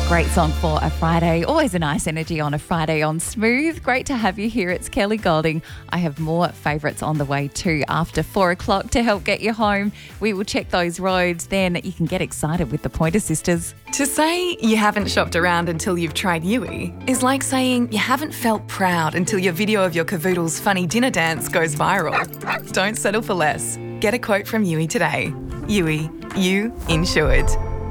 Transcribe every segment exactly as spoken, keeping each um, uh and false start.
Great song for a Friday. Always a nice energy on a Friday on Smooth. Great to have you here. It's Kelly Golding. I have more favourites on the way too after four o'clock to help get you home. We will check those roads. Then you can get excited with the Pointer Sisters. To say you haven't shopped around until you've tried Yui is like saying you haven't felt proud until your video of your cavoodle's funny dinner dance goes viral. Don't settle for less. Get a quote from Yui today. Yui, you insured.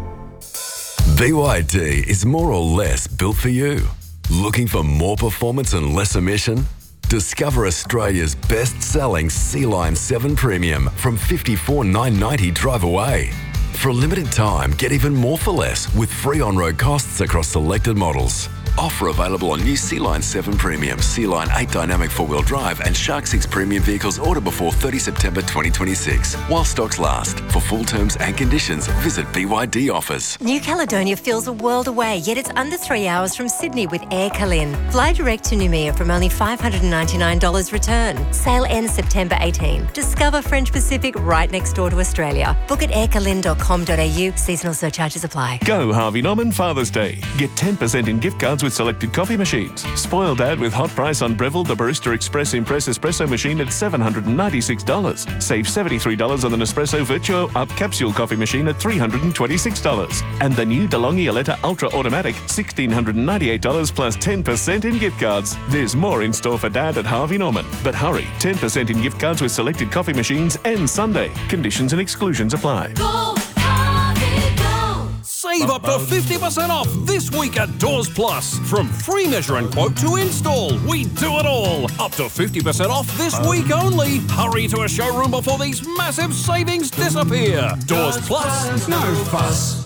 B Y D is more or less built for you. Looking for more performance and less emission? Discover Australia's best-selling Sea-Line seven Premium from fifty-four thousand nine hundred ninety dollars drive away. For a limited time, get even more for less with free on-road costs across selected models. Offer available on new Sea-Line seven Premium, Sea-Line eight Dynamic four-wheel drive and Shark six Premium vehicles ordered before thirtieth September twenty twenty-six. While stocks last. For full terms and conditions, visit B Y D Offers. New Caledonia feels a world away, yet it's under three hours from Sydney with Air Calin. Fly direct to Noumea from only five hundred ninety-nine dollars return. Sale ends September eighteenth. Discover French Pacific right next door to Australia. Book at air calin dot com dot a u. Seasonal surcharges apply. Go Harvey Norman Father's Day. Get ten percent in gift cards with selected coffee machines. Spoil Dad with hot price on Breville the Barista Express Impress Espresso machine at seven hundred ninety-six dollars. Save seventy-three dollars on the Nespresso Virtuo Up Capsule coffee machine at three hundred twenty-six dollars. And the new DeLonghi Aletta Ultra Automatic, one thousand six hundred ninety-eight dollars plus ten percent in gift cards. There's more in store for Dad at Harvey Norman. But hurry, ten percent in gift cards with selected coffee machines and Sunday. Conditions and exclusions apply. Go, Harvey, go. Save up to fifty percent off this week at Doors Plus. From free measure and quote to install, we do it all. Up to fifty percent off this week only. Hurry to a showroom before these massive savings disappear. Doors Plus, no fuss.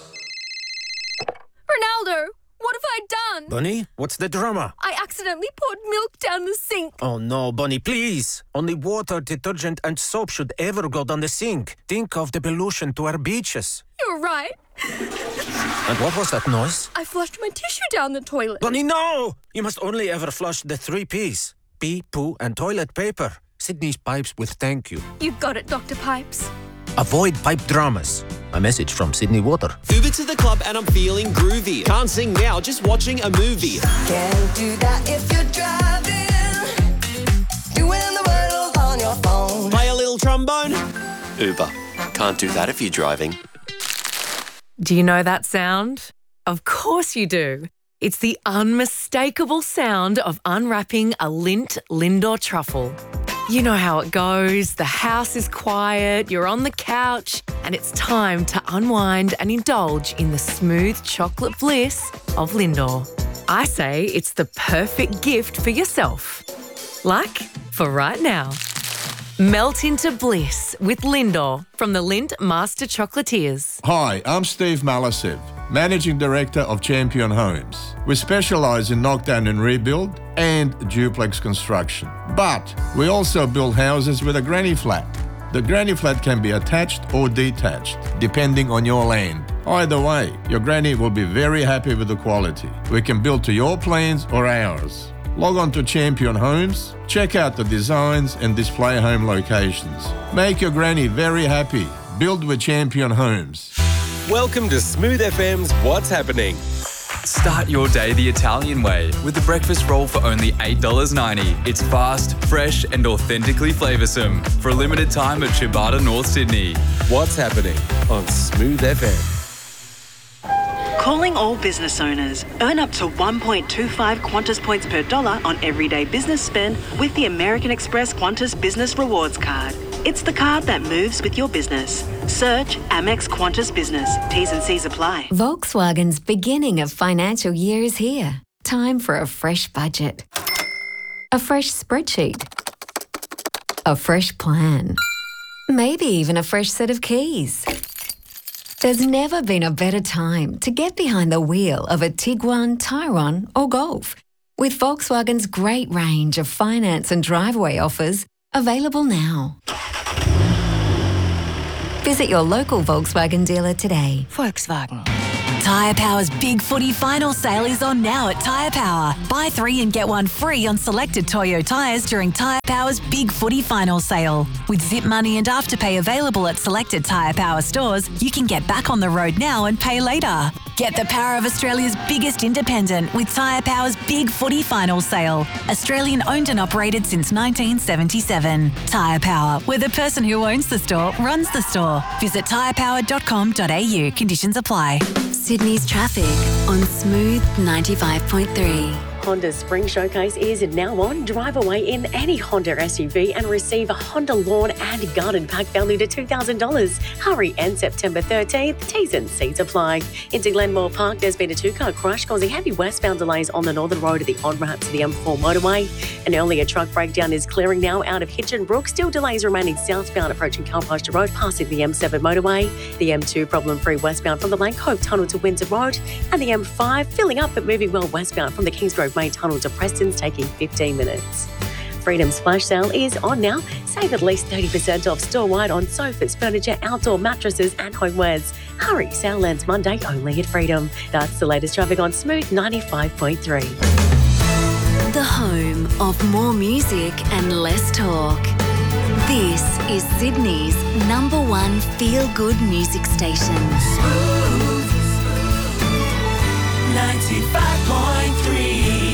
Ronaldo, what have I done? Bunny, what's the drama? I accidentally poured milk down the sink. Oh no, Bunny, please. Only water, detergent and soap should ever go down the sink. Think of the pollution to our beaches. You're right. And what was that noise? I flushed my tissue down the toilet. Bunny, no! You must only ever flush the three P's. Pee, poo and toilet paper. Sydney's pipes with thank you. You got it, Doctor Pipes. Avoid pipe dramas. A message from Sydney Water. Uber to the club and I'm feeling groovy. Can't sing now, just watching a movie. Can't do that if you're driving. Doing the world on your phone. Play a little trombone. Uber. Can't do that if you're driving. Do you know that sound? Of course you do. It's the unmistakable sound of unwrapping a Lindt Lindor truffle. You know how it goes. The house is quiet, you're on the couch, and it's time to unwind and indulge in the smooth chocolate bliss of Lindor. I say it's the perfect gift for yourself. Like for right now. Melt into bliss with Lindor from the Lindt Master Chocolatiers. Hi, I'm Steve Malisev, Managing Director of Champion Homes. We specialise in knockdown and rebuild and duplex construction. But we also build houses with a granny flat. The granny flat can be attached or detached, depending on your land. Either way, your granny will be very happy with the quality. We can build to your plans or ours. Log on to Champion Homes, check out the designs and display home locations. Make your granny very happy. Build with Champion Homes. Welcome to Smooth F M's What's Happening. Start your day the Italian way with the breakfast roll for only eight dollars ninety. It's fast, fresh and authentically flavoursome. For a limited time at Ciabatta, North Sydney. What's Happening on Smooth F M. Calling all business owners. Earn up to one point two five Qantas points per dollar on everyday business spend with the American Express Qantas Business Rewards Card. It's the card that moves with your business. Search Amex Qantas Business. T's and C's apply. Volkswagen's beginning of financial year is here. Time for a fresh budget. A fresh spreadsheet. A fresh plan. Maybe even a fresh set of keys. There's never been a better time to get behind the wheel of a Tiguan, Tyrone or Golf. With Volkswagen's great range of finance and driveway offers available now. Visit your local Volkswagen dealer today. Volkswagen. Tyre Power's Big Footy Final Sale is on now at Tyre Power. Buy three and get one free on selected Toyo tyres during Tyre Power's Big Footy Final Sale. With Zip Money and Afterpay available at selected Tyre Power stores, you can get back on the road now and pay later. Get the power of Australia's biggest independent with Tyre Power's Big Footy Final Sale. Australian owned and operated since nineteen seventy-seven. Tyre Power, where the person who owns the store runs the store. Visit tyre power dot com dot a u. Conditions apply. Sydney's traffic on Smooth ninety-five point three. Honda's Spring Showcase is now on. Drive away in any Honda S U V and receive a Honda lawn and garden pack valued at two thousand dollars. Hurry, and September thirteenth, T's and C's apply. Into Glenmore Park, there's been a two-car crash causing heavy westbound delays on the northern road of the on-ramp to the M four motorway. An earlier truck breakdown is clearing now out of Hitchinbrook. Still delays remaining southbound approaching Calpasture Road, passing the M seven motorway. The M two problem-free westbound from the Lake Hope Tunnel to Windsor Road. And the M five filling up but moving well westbound from the Kingsgrove Main Tunnel to Preston's, taking fifteen minutes. Freedom's flash sale is on now. Save at least thirty percent off store-wide on sofas, furniture, outdoor mattresses and homewares. Hurry, sale ends Monday only at Freedom. That's the latest traffic on Smooth ninety-five point three. The home of more music and less talk. This is Sydney's number one feel-good music station. Smooth ninety-five point three.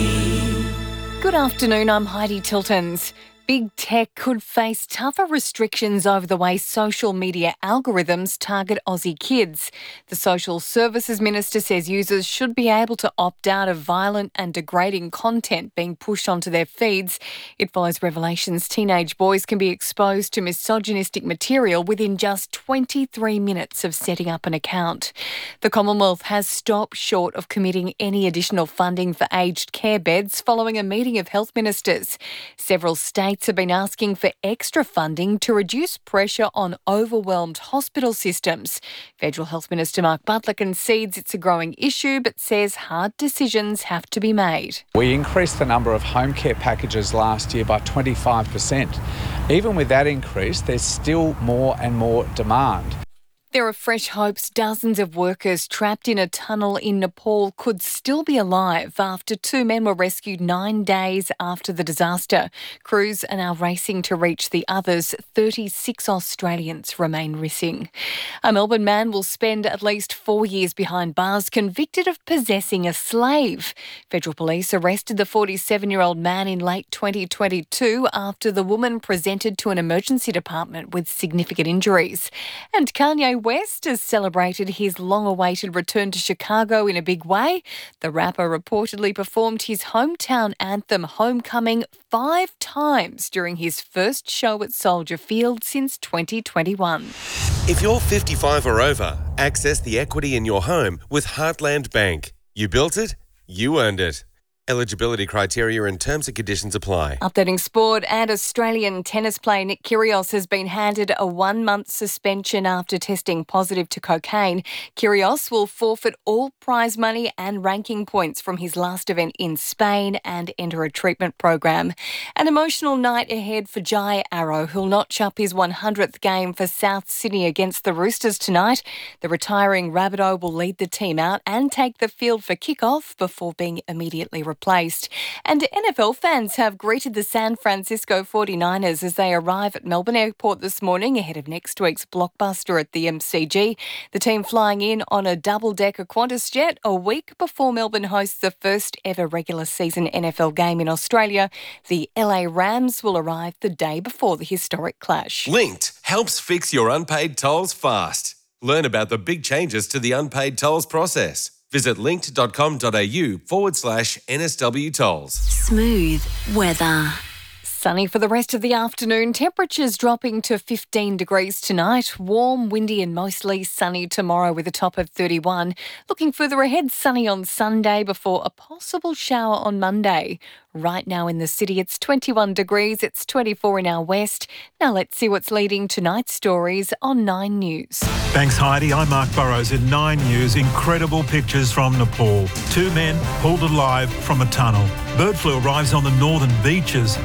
Good afternoon, I'm Heidi Tiltons. Big tech could face tougher restrictions over the way social media algorithms target Aussie kids. The Social Services Minister says users should be able to opt out of violent and degrading content being pushed onto their feeds. It follows revelations teenage boys can be exposed to misogynistic material within just twenty-three minutes of setting up an account. The Commonwealth has stopped short of committing any additional funding for aged care beds following a meeting of health ministers. Several states have been asking for extra funding to reduce pressure on overwhelmed hospital systems. Federal Health Minister Mark Butler concedes it's a growing issue but says hard decisions have to be made. We increased the number of home care packages last year by twenty-five percent. Even with that increase, there's still more and more demand. There are fresh hopes dozens of workers trapped in a tunnel in Nepal could still be alive after two men were rescued nine days after the disaster. Crews are now racing to reach the others. thirty-six Australians remain missing. A Melbourne man will spend at least four years behind bars convicted of possessing a slave. Federal police arrested the forty-seven-year-old man in late twenty twenty-two after the woman presented to an emergency department with significant injuries. And Kanye West has celebrated his long-awaited return to Chicago in a big way. The rapper reportedly performed his hometown anthem Homecoming five times during his first show at Soldier Field since twenty twenty-one. If you're fifty-five or over, access the equity in your home with Heartland Bank. You built it, you earned it. Eligibility criteria and terms and conditions apply. Updating sport, and Australian tennis player Nick Kyrgios has been handed a one-month suspension after testing positive to cocaine. Kyrgios will forfeit all prize money and ranking points from his last event in Spain and enter a treatment program. An emotional night ahead for Jai Arrow, who'll notch up his one hundredth game for South Sydney against the Roosters tonight. The retiring Rabbitoh will lead the team out and take the field for kick-off before being immediately replaced. Replaced. And N F L fans have greeted the San Francisco forty-niners as they arrive at Melbourne Airport this morning ahead of next week's blockbuster at the M C G. The team flying in on a double-decker Qantas jet a week before Melbourne hosts the first ever regular season N F L game in Australia. The L A Rams will arrive the day before the historic clash. Linked helps fix your unpaid tolls fast. Learn about the big changes to the unpaid tolls process. Visit linked.com.au forward slash NSW tolls. Smooth weather. Sunny for the rest of the afternoon. Temperatures dropping to fifteen degrees tonight. Warm, windy and mostly sunny tomorrow with a top of thirty-one. Looking further ahead, sunny on Sunday before a possible shower on Monday. Right now in the city, it's twenty-one degrees. It's twenty-four in our west. Now let's see what's leading tonight's stories on Nine News. Thanks, Heidi. I'm Mark Burrows in Nine News. Incredible pictures from Nepal. Two men pulled alive from a tunnel. Bird flu arrives on the northern beaches and has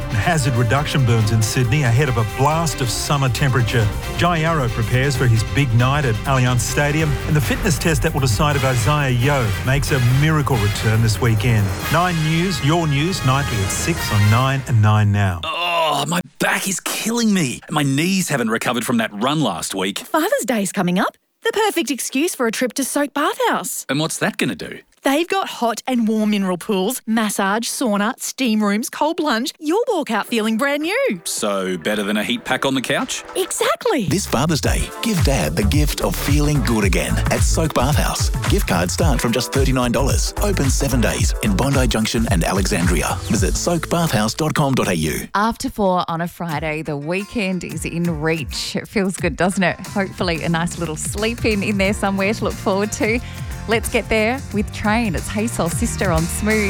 hazard reduction burns in Sydney ahead of a blast of summer temperature. Jai Arrow prepares for his big night at Allianz Stadium, and the fitness test that will decide if Isaiah Yeo makes a miracle return this weekend. Nine News, your news, nightly at six on Nine and Nine Now. Oh, my back is killing me. My knees haven't recovered from that run last week. Father's Day's coming up. The perfect excuse for a trip to Soak Bathhouse. And what's that going to do? They've got hot and warm mineral pools, massage, sauna, steam rooms, cold plunge. You'll walk out feeling brand new. So better than a heat pack on the couch? Exactly. This Father's Day, give Dad the gift of feeling good again at Soak Bathhouse. Gift cards start from just thirty-nine dollars. Open seven days in Bondi Junction and Alexandria. Visit soak bathhouse dot com dot a u. After four on a Friday, the weekend is in reach. It feels good, doesn't it? Hopefully a nice little sleep in in there somewhere to look forward to. Let's get there with Train. It's Hey Soul Sister on Smooth.